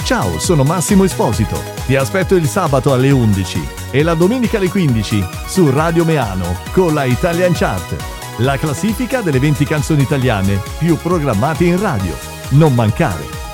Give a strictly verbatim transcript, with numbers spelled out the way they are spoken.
Ciao, sono Massimo Esposito. Ti aspetto il sabato alle undici e la domenica alle quindici su Radio Meano con la Italian Chart, la classifica delle venti canzoni italiane più programmate in radio. Non mancare.